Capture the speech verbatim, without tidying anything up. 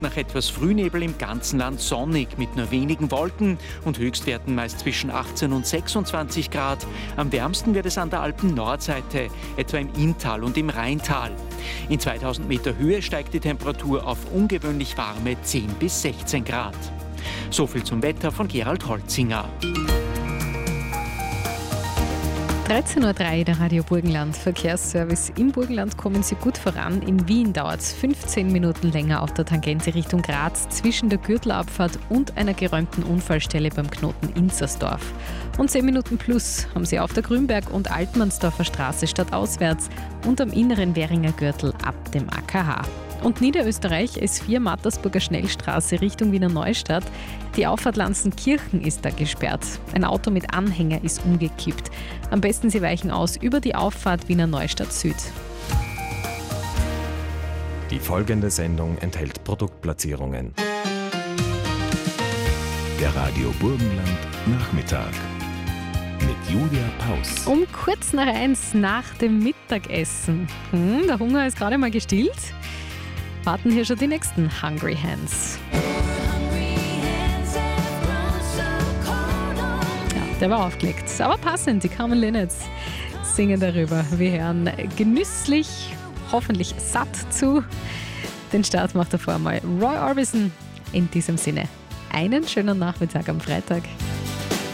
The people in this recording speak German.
Nach etwas Frühnebel im ganzen Land sonnig mit nur wenigen Wolken und Höchstwerten meist zwischen achtzehn und sechsundzwanzig Grad. Am wärmsten wird es an der Alpen-Nordseite, etwa im Inntal und im Rheintal. In zweitausend Meter Höhe steigt die Temperatur auf ungewöhnlich warme zehn bis sechzehn Grad. So viel zum Wetter von Gerald Holzinger. dreizehn Uhr drei, der Radio Burgenland Verkehrsservice. Im Burgenland kommen Sie gut voran. In Wien dauert es fünfzehn Minuten länger auf der Tangente Richtung Graz zwischen der Gürtelabfahrt und einer geräumten Unfallstelle beim Knoten Inzersdorf. Und zehn Minuten plus haben Sie auf der Grünberg- und Altmannsdorfer Straße stadtauswärts und am inneren Währinger Gürtel ab dem A K H. Und Niederösterreich S vier Mattersburger Schnellstraße Richtung Wiener Neustadt. Die Auffahrt Lanzenkirchen ist da gesperrt. Ein Auto mit Anhänger ist umgekippt. Am besten Sie weichen aus über die Auffahrt Wiener Neustadt Süd. Die folgende Sendung enthält Produktplatzierungen. Der Radio Burgenland Nachmittag mit Julia Paus. Um kurz nach eins nach dem Mittagessen. Hm, der Hunger ist gerade mal gestillt. Warten hier schon die nächsten Hungry Hands. Ja, der war aufgelegt, aber passend. Die Carmen Linnets singen darüber. Wir hören genüsslich, hoffentlich satt zu. Den Start macht davor mal Roy Orbison. In diesem Sinne, einen schönen Nachmittag am Freitag.